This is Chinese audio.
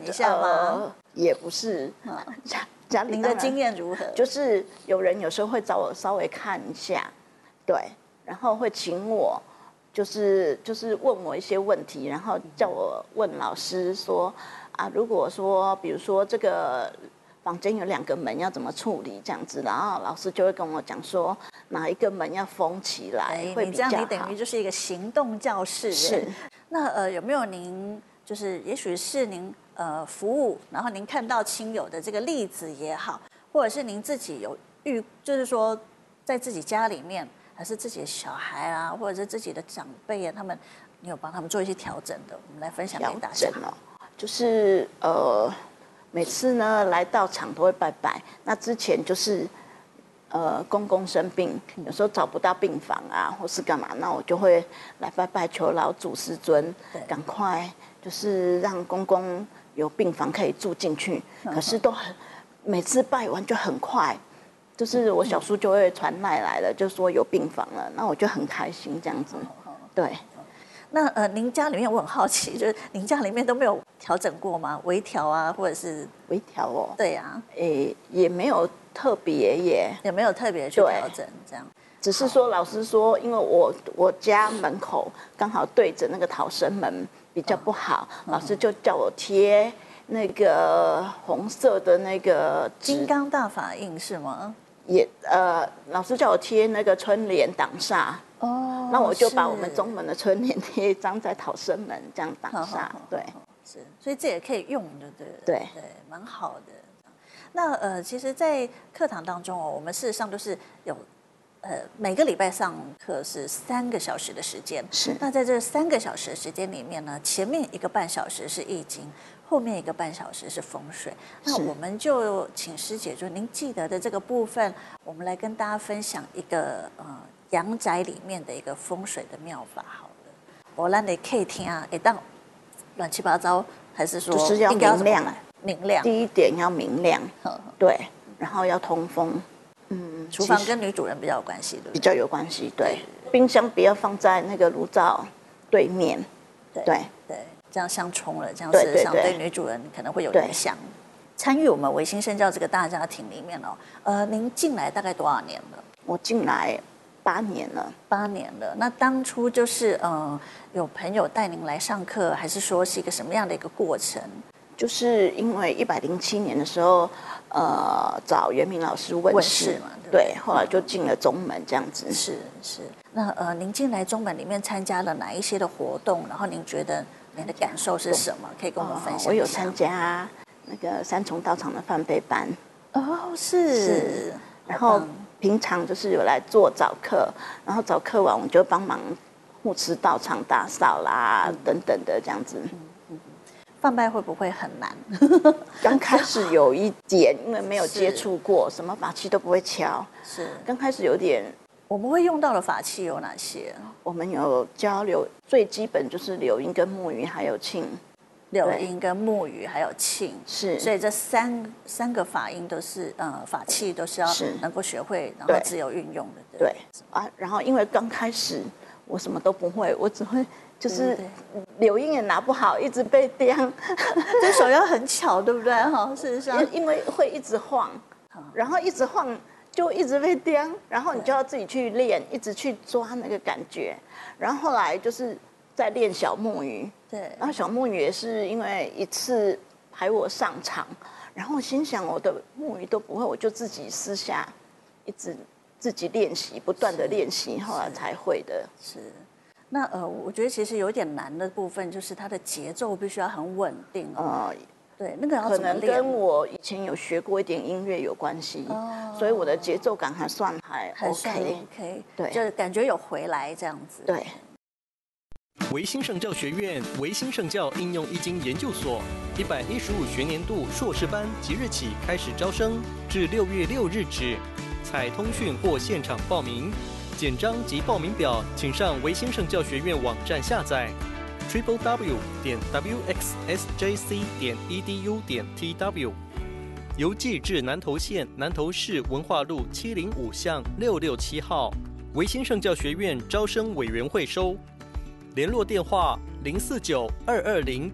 一下吗？ 也不是，家里您的经验如何？ 就是有人有时候会找我稍微看一下，对，然后会请我，就是问我一些问题，然后叫我问老师说啊，如果说比如说这个房间有2个门要怎么处理这样子，然后老师就会跟我讲说哪一个门要封起来会比较好。 你这样你等于就是一个行动教室。 是。 那有没有您就是也许是您服务，然后您看到亲友的这个例子也好，或者是您自己有就是说在自己家里面，还是自己的小孩啊，或者是自己的长辈啊，你有帮他们做一些调整的，我们来分享给大家。 就是每次呢来到场都会拜拜。那之前就是公公生病，有时候找不到病房啊，或是干嘛，那我就会来拜拜，求老祖师尊赶快就是让公公有病房可以住进去。可是每次拜完就很快，就是我小叔就会传赖来了，就说有病房了，那我就很开心这样子。对。 那您家里面我很好奇，就是您家里面都没有调整过吗？微调啊，或者是微调哦？ 对呀， 也没有特别耶， 也没有特别去调整这样。 只是说老师说，因为我家门口刚好对着那个逃生门比较不好，老师就叫我贴那个红色的那个金刚大法印是吗？ 老师叫我贴那个春联挡煞。那我就把我们中门的春联贴一张在逃生门，这样挡煞。对， 是，所以这也可以用的，对，蛮好的。那其实，在课堂当中我们事实上都是有每个礼拜上课是3个小时的时间。 是。 那在这3个小时的时间里面呢，前面1个半小时是易经，后面1个半小时是风水。那我们就请师姐，就您记得的这个部分，我们来跟大家分享一个阳宅里面的一个风水的妙法好了。我让你可以听啊，当乱七八糟，还是说就是要明亮？ 明亮。 第一点要明亮，对，然后要通风。 厨房跟女主人比较有关系，对不对？ 比较有关系，对。冰箱不要放在那个炉灶对面，对， 这样相冲了，这样事实上对女主人可能会有影响。参与我们维新圣教这个大家庭里面您进来大概多少年了？ 我进来8年了。 8年了。那当初就是有朋友带您来上课，还是说是一个什么样的一个过程？ 就是因为107年的时候，找袁明老师问世嘛，对，后来就进了中门这样子。 是。那您进来中门里面参加了哪一些的活动？然后您觉得您的感受是什么？可以跟我们分享一下。 我有参加那个3重道场的梵呗班。 是。 然后平常就是有来做早课，然后早课完我就帮忙护持道场打扫啦，等等的这样子。 梵呗会不会很难？ 刚开始有一点，因为没有接触过，什么法器都不会敲。 是。 刚开始有点。 我们会用到的法器有哪些？ 我们有交流，最基本就是柳音跟木鱼还有磬。 柳音跟木鱼还有磬。是。所以这三个法音都是法器都是要能够学会，然后自由运用的。 对啊，然后因为刚开始我什么都不会，我只会就是柳音也拿不好，一直被刁。 这手要很巧，对不对？事实上， 因为会一直晃，然后一直晃就一直被刁，然后你就要自己去练，一直去抓那个感觉。然后后来就是在练小木鱼，对。然后小木鱼也是因为一次排我上场，然后我心想我的木鱼都不会，我就自己私下一直自己练习，不断的练习，后来才会的。 是。那我觉得其实有点难的部分就是它的节奏必须要很稳定。对，那个要怎么练？ 可能跟我以前有学过一点音乐有关系，所以我的节奏感还算 OK， 对，就是感觉有回来这样子。 对。 维新圣教学院维新圣教应用易经研究所115学年度硕士班即日起开始招生，至6月6日止，采通讯或现场报名。简章及报名表，请上维新圣教学院网站下载 www.wxsjc.edu.tw， 邮寄至南投县南投市文化路705巷667号，维新圣教学院招生委员会收。联络电话：049-220-9999